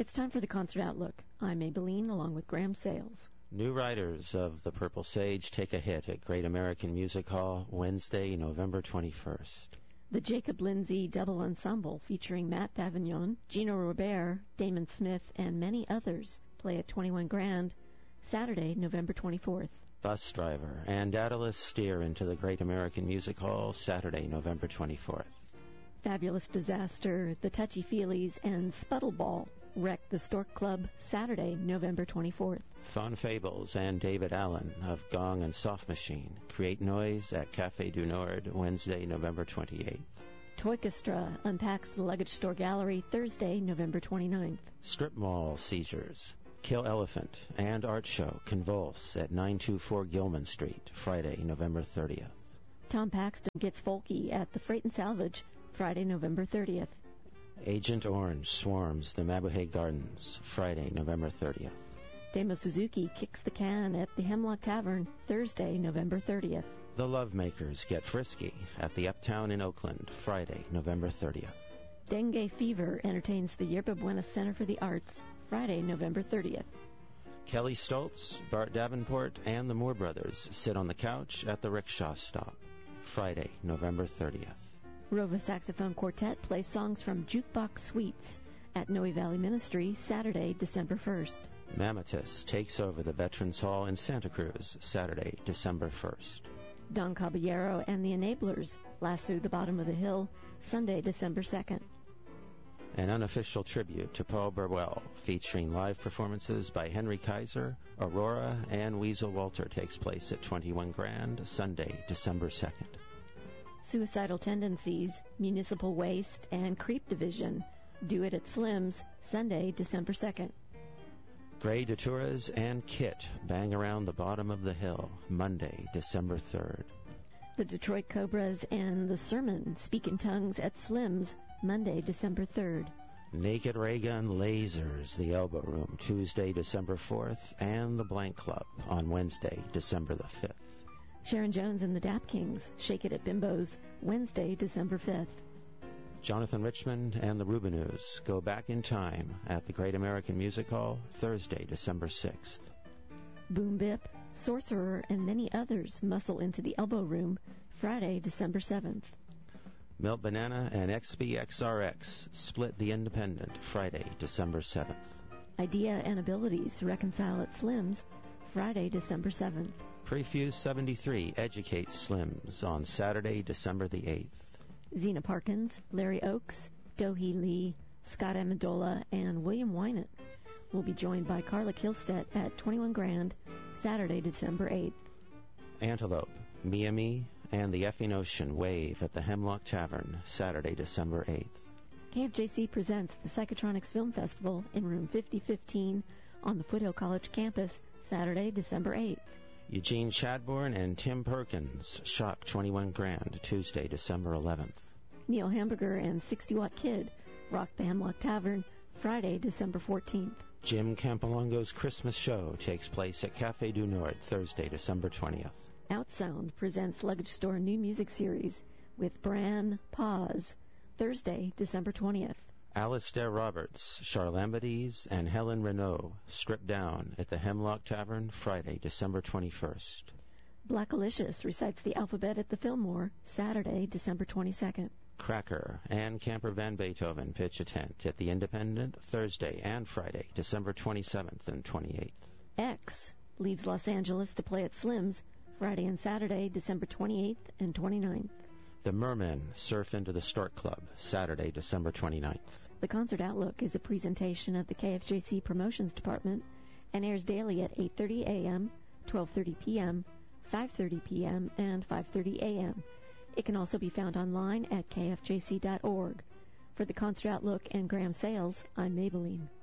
It's time for the Concert Outlook. I'm Maybelline, along with Graham Sales. New Riders of the Purple Sage take a hit at Great American Music Hall Wednesday, November 21st. The Jacob Lindsay Double Ensemble, featuring Matt Davignon, Gino Robert, Damon Smith, and many others, play at 21 Grand, Saturday, November 24th. Bus Driver and Daedalus steer into the Great American Music Hall Saturday, November 24th. Fabulous Disaster, The Touchy-Feelies, and Sputtleball wreck the Stork Club Saturday, November 24th. Fun Fables and David Allen of Gong and Soft Machine create noise at Café du Nord Wednesday, November 28th. Toykestra unpacks the Luggage Store Gallery Thursday, November 29th. Strip Mall Seizures, Kill Elephant, and Art Show Convulse at 924 Gilman Street Friday, November 30th. Tom Paxton gets folky at the Freight and Salvage Friday, November 30th. Agent Orange swarms the Mabuhay Gardens Friday, November 30th. Damo Suzuki kicks the can at the Hemlock Tavern Thursday, November 30th. The Lovemakers get frisky at the Uptown in Oakland Friday, November 30th. Dengue Fever entertains the Yerba Buena Center for the Arts Friday, November 30th. Kelly Stoltz, Bart Davenport, and the Moore Brothers sit on the couch at the Rickshaw Stop Friday, November 30th. Rova Saxophone Quartet plays songs from Jukebox Suites at Noe Valley Ministry Saturday, December 1st. Mammatus takes over the Veterans Hall in Santa Cruz Saturday, December 1st. Don Caballero and the Enablers lasso the bottom of the hill Sunday, December 2nd. An unofficial tribute to Paul Burwell featuring live performances by Henry Kaiser, Aurora, and Weasel Walter takes place at 21 Grand Sunday, December 2nd. Suicidal Tendencies, Municipal Waste, and Creep Division do it at Slim's Sunday, December 2nd. Grey Daturas and Kit bang around the bottom of the hill Monday, December 3rd. The Detroit Cobras and The Sermon speak in tongues at Slim's Monday, December 3rd. Naked Ray Gun lasers the Elbow Room Tuesday, December 4th, and the Blank Club on Wednesday, December the 5th. Sharon Jones and the Dap Kings shake it at Bimbo's Wednesday, December 5th. Jonathan Richman and the Rubinoos go back in time at the Great American Music Hall Thursday, December 6th. Boom Bip, Sorcerer, and many others muscle into the Elbow Room Friday, December 7th. Milt Banana and XBXRX split the Independent Friday, December 7th. Idea and Abilities reconcile at Slim's Friday, December 7th. Prefuse 73 educates Slims on Saturday, December the 8th. Zena Parkins, Larry Oakes, Dohee Lee, Scott Amendola, and William Wynant will be joined by Carla Kilstedt at 21 Grand, Saturday, December 8th. Antelope, Miami, and the Effing Ocean wave at the Hemlock Tavern Saturday, December 8th. KFJC presents the Psychotronics Film Festival in room 5015 on the Foothill College campus Saturday, December 8th. Eugene Chadbourne and Tim Perkins shock 21 Grand Tuesday, December 11th. Neil Hamburger and 60 Watt Kid rock the Hemlock Tavern Friday, December 14th. Jim Campolongo's Christmas show takes place at Café du Nord Thursday, December 20th. Outsound presents Luggage Store New Music Series with Bran Paz Thursday, December 20th. Alistair Roberts, Charlambides, and Helen Renault strip down at the Hemlock Tavern Friday, December 21st. Blackalicious recites the alphabet at the Fillmore Saturday, December 22nd. Cracker and Camper Van Beethoven pitch a tent at the Independent Thursday and Friday, December 27th and 28th. X leaves Los Angeles to play at Slim's Friday and Saturday, December 28th and 29th. The Mermen surf into the Stork Club Saturday, December 29th. The Concert Outlook is a presentation of the KFJC Promotions Department and airs daily at 8:30 a.m., 12:30 p.m., 5:30 p.m., and 5:30 a.m. It can also be found online at kfjc.org. For the Concert Outlook and Graham Sales, I'm Maybelline.